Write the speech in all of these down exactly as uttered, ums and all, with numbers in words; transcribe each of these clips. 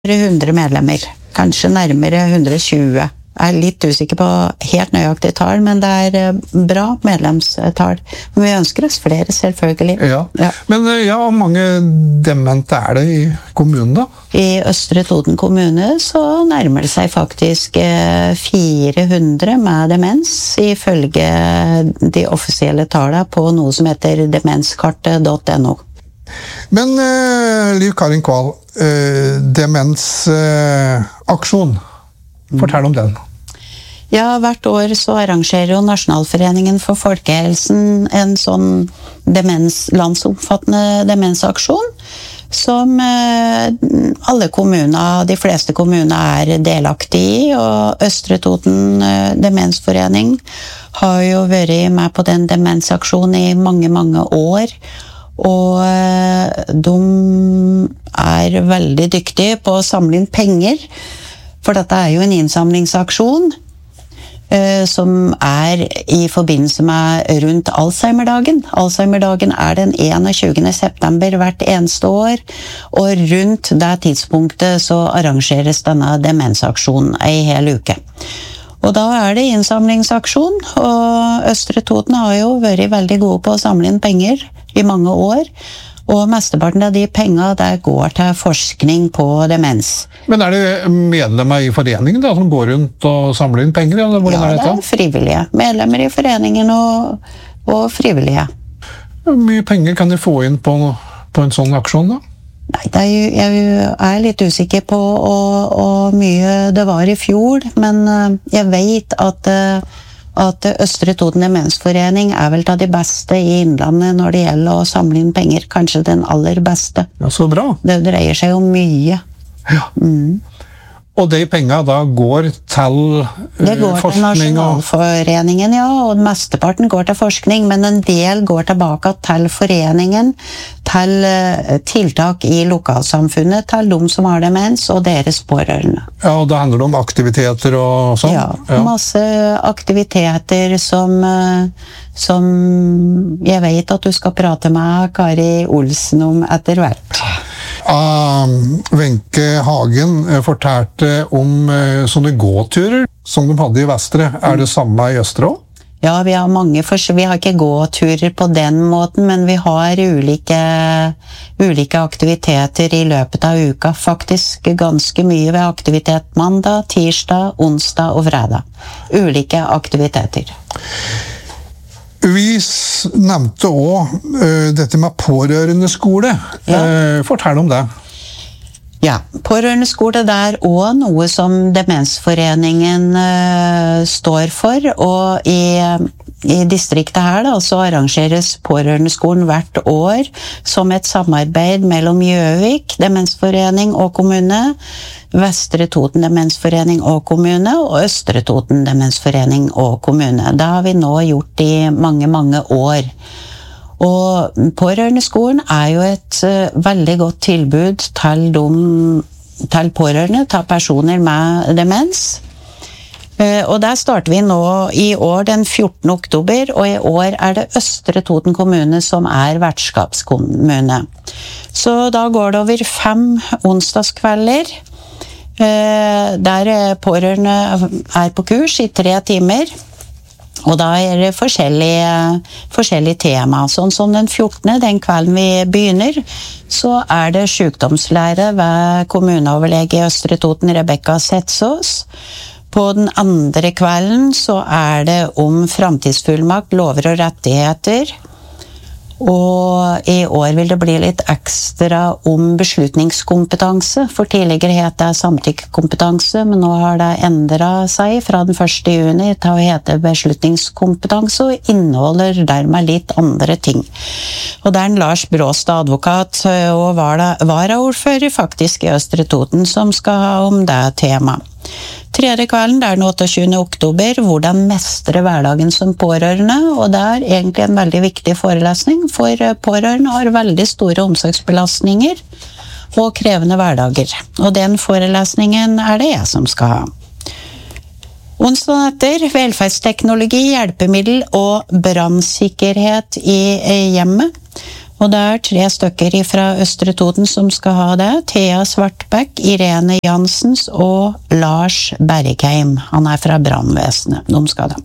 hundre medlemmer, kanskje nærmere hundre og tjue. Jeg er litt usikker på helt nøyaktig tall, men det er bra medlemstall. Men vi ønsker oss flere, selvfølgelig. Ja. Ja. Men ja, hvor mange demente er det i kommunen da? I Østre Toten kommune så nærmer det seg faktisk fire hundre med demens, ifølge de offisielle tallene på noe som heter demenskartet punktum no. Men uh, Liv Karin Kval, uh, demensaksjon, uh, fortell om den. Ja, hvert år så arrangerer jo Nasjonalforeningen for Folkehelsen en sånn demens, landsomfattende demensaksjon, som uh, alle kommuner, de fleste kommuner er delaktige i, og Østre Toten uh, Demensforening har jo vært med på den demensaksjonen i mange, mange år, og de er veldig dyktige på å samle inn penger, for dette er jo en innsamlingsaksjon som er i forbindelse med rundt Alzheimer-dagen. Alzheimer-dagen er den enogtjuende september hvert eneste år, og rundt det tidspunktet så arrangeres denne demensaksjonen en hel uke. Og da er det innsamlingsaksjon, og Østre Toten har jo vært veldig gode på å samle inn penger i mange år, og mesteparten av de pengene der går til forskning på demens. Men er det medlemmer i foreningen da, som går rundt og samler inn penger? Eller hvordan ja, er dette? Det er frivillige. Medlemmer i foreningen og, og frivillige. Hvor mye penger kan de få inn på, på en sånn aksjon da? Nei, det er jo, jeg er litt usikker på hvor mye det var i fjor, men jeg vet at, at Østre Toten Demensforening er vel av de beste i Innlandet når det gjelder å samle inn penger, kanskje den aller beste. Ja, så bra. Det dreier seg om mye. Ja. Mm. Og de pengene da går til uh, det går forskning? Det går til Nasjonalforeningen, ja, og mesteparten går til forskning, men en del går tilbake til foreningen, til uh, tiltak i lokalsamfunnet, til de som har demens og deres pårørende. Ja, og da handler det om aktiviteter og sånn? Ja, ja. Masse aktiviteter som, uh, som jeg vet at du skal prate med Kari Olsen om etter hvert. Uh, Wenche Hagen fortalte om uh, sånne gåturer som de hadde i Vestre. Er det samme i Østre også? Ja, vi har mange forskjellige. Vi har ikke gåturer på den måten, men vi har ulike, ulike aktiviteter i løpet av uka. Faktisk ganske mye ved aktivitet mandag, tirsdag, onsdag og fredag. Ulike aktiviteter. Vi nevnte også uh, dette med pårørendeskole. Ja. Uh, fortell om det. Ja, pårørendeskole det er også noe som Demensforeningen uh, står for, og i, i distriktet her da, så arrangeres pårørendeskolen hvert år som et samarbeid mellom Gjøvik Demensforening og kommune, Vestre Toten Demensforening og kommune og Østre Toten Demensforening og kommune. Det har vi nå gjort i mange, mange år. Og pårørendeskolen er jo et uh, veldig godt tilbud til, de, til pårørende, til personer med demens. Uh, og der starter vi nå i år den fjortende oktober, og i år er det Østre Toten kommune som er vertskapskommune. Så da går det over fem onsdagskvelder, der pårørende er på kurs i tre timer, og da er det forskjellige, forskjellige tema. Sånn som den fjortende, den kvelden vi begynner, så er det sykdomslære ved kommuneoverlege i Østre Toten, Rebekka Setsås. På den andre kvelden så er det om framtidsfullmakt, lover og rettigheter. Og i år vil det bli litt ekstra om beslutningskompetanse, for tidligere het det samtykkekompetanse, men nå har det endret seg fra den første juni til å hete beslutningskompetanse, og inneholder dermed litt andre ting. Og det er en Lars Bråstad, advokat og varaordfører faktisk i Østre Toten, som skal ha om det temaet. Tredje kvelden, det er den otteogtjuende oktober, hvordan mestre hverdagen som pårørende, og det er egentlig en veldig viktig forelesning, for pårørende har veldig store omsorgsbelastninger og krevende hverdager. Og den forelesningen er det jeg som skal ha. Onsdagen etter, velferdsteknologi, hjelpemiddel og brannsikkerhet i hjemmet. Og det er tre stykker fra Østre Toten som skal ha det. Thea Svartbæk, Irene Jansens og Lars Bergheim. Han er fra brannvesenet. De skal det.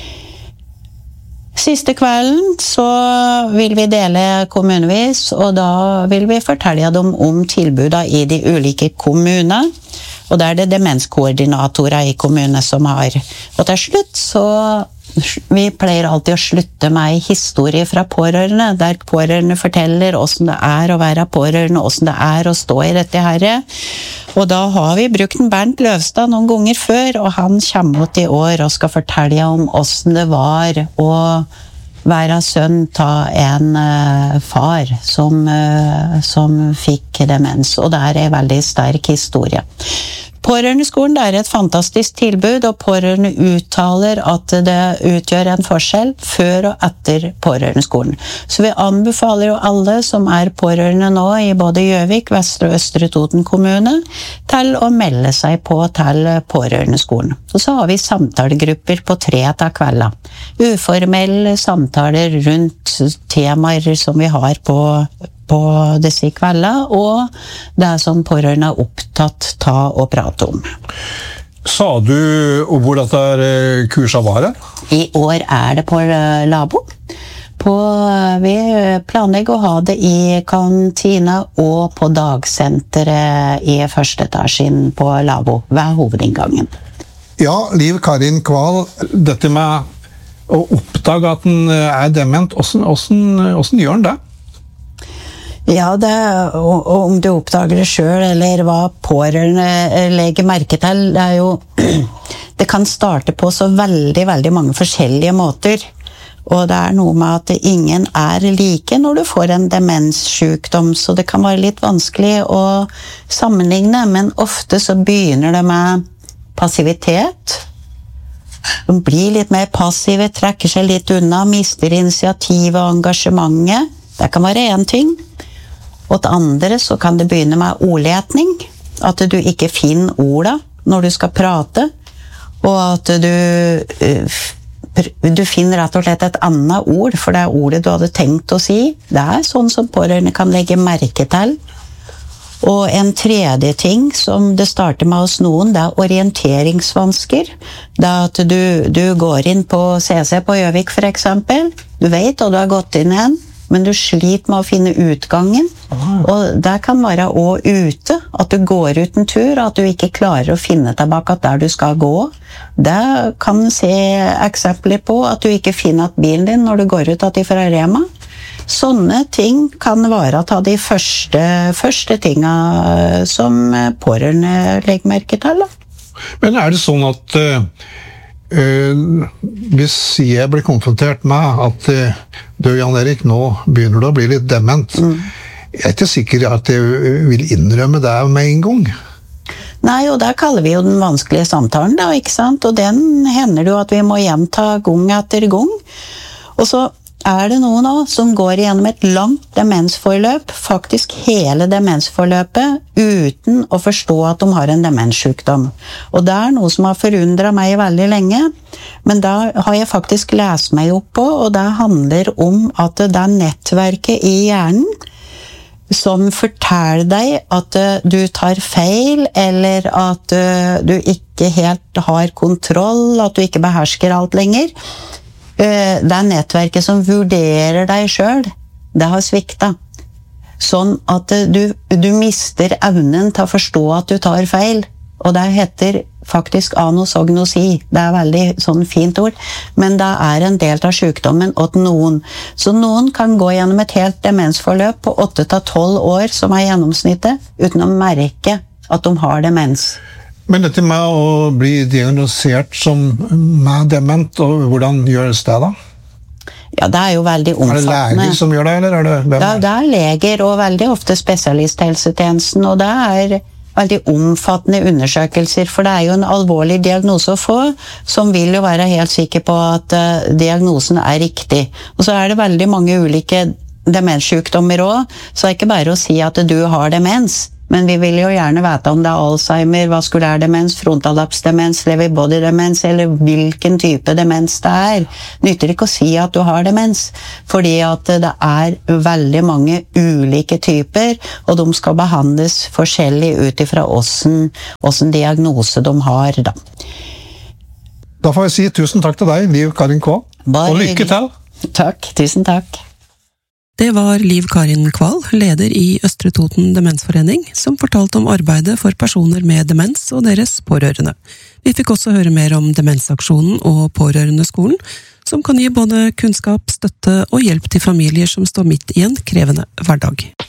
Siste kvelden så vil vi dele kommunevis, og da vil vi fortelle dem om tilbudene i de ulike kommunene. Og det er det demenskoordinatorer i kommunene som har. Og til slutt så vi pleier alltid å slutte med en historie fra pårørende, der pårørende forteller hvordan det er å være pårørende, hvordan det er å stå i dette her. Og da har vi brukt en Bernt Løvstad noen ganger før, og han kommer ut i år og skal fortelle om hvordan det var å være sønn av en uh, far som, uh, som fikk demens, og det er en veldig sterk historie. Pårørendeskolen er et fantastisk tilbud, og pårørende uttaler at det utgjør en forskjell før og etter pårørendeskolen. Så vi anbefaler jo alle som er pårørende nå i både Gjøvik, Vestre og Østre Toten kommune til å melde seg på til pårørendeskolen. Og så har vi samtalegrupper på tre av kvelda. Uformelle samtaler rundt temaer som vi har på på disse kvelder, og det er som pårørende er opptatt ta og prate om. Sa du hvor dette kurset var? I år er det på Labo. På, vi planlegger å ha det i kantina og på dagsenteret i første etasjen på Labo, ved hovedinngangen. Ja, Liv Karin Kval, dette med å oppdage at den er dement, hvordan, hvordan, hvordan gjør den det? Ja, det, og, og om du oppdager det selv, eller hva pårørende legger merke til, det er jo, det kan starte på så veldig, veldig mange forskjellige måter. Og det er noe med at ingen er like når du får en demenssykdom, så det kan være litt vanskelig å sammenligne, men ofte så begynner det med passivitet. De blir litt mer passive, trekker seg litt unna, mister initiativet og engasjementet. Det kan være en ting. Og til andre så kan det begynne med ordletning, at du ikke finner orda når du skal prate, og at du, du finner rett og slett et annet ord, for det er ordet du hadde tenkt å si. Det er sånn som pårørende kan legge merke til. Og en tredje ting som det starter med hos noen, det er orienteringsvansker. Det er at du, du går inn på C C på Gjøvik for eksempel, du vet at du har gått inn igjen, men du sliter med å finne utgangen, og det kan være også ute, at du går ut en tur, at du ikke klarer å finne tilbake der du skal gå. Det kan se eksempler på at du ikke finner at bilen din når du går ut at de fra Rema. Sånne ting kan være av de første, første tingene som pårørende legger merke til. Men er det sånn at uh, uh, hvis jeg blir konfrontert med at uh, du, Jan Erik, nå begynner du å bli litt dement, mm. jeg er ikke sikker at jeg vil innrømme det med en gang. Nei, og det kaller vi jo den vanskelige samtalen, da, ikke sant? Og den hender jo at vi må gjenta gang etter gang. Og så er det noen nå som går gjennom et langt demensforløp, faktisk hele demensforløpet, uten å forstå at de har en demenssykdom. Og det er noe som har forundret meg veldig lenge, men da har jeg faktisk lest meg opp på, og det handler om at det er nettverket i hjernen som forteller deg at du tar feil, eller at du ikke helt har kontroll, at du ikke behersker alt lenger. Det er nettverket som vurderer deg selv. Det har sviktet. Sånn at du, du mister evnen til å forstå at du tar feil. Og det heter faktisk anosognosi. Det er veldig sånn fint ord. Men det er en del av sykdommen åt noen. Så noen kan gå gjennom et helt demensforløp på åtte til tolv år, som er gjennomsnittet, uten å merke at de har demens. Men dette med å bli diagnosert som med dement, og hvordan gjøres det da? Ja, det er jo veldig omfattende. Er det leger som gjør det, eller er det hvem? Det, det er leger, og veldig ofte spesialisthelsetjenesten, og det er veldig omfattende undersøkelser, for det er jo en alvorlig diagnose å få, som vil jo være helt sikker på at uh, diagnosen er riktig. Og så er det veldig mange ulike demenssykdommer også, så det er ikke bare å si at du har demens. Men vi vil jo gjerne vite om det er Alzheimer, vaskulær demens, frontallapsdemens, lewy body demens, eller hvilken type demens det er. Nytter ikke å si at du har demens, fordi at det er veldig mange ulike typer, og de skal behandles forskjellig ut ifra hvordan, hvordan diagnose de har, da. Da får jeg si tusen takk til deg, Liv Karin Kvahl, og lykke til! Takk, tusen takk. Det var Liv Karin Kvahl, leder i Østre Toten Demensforening, som fortalte om arbeidet for personer med demens og deres pårørende. Vi fikk også høre mer om Demensaksjonen og Pårørendeskolen, som kan gi både kunnskap, støtte og hjelp til familier som står midt i en krevende hverdag.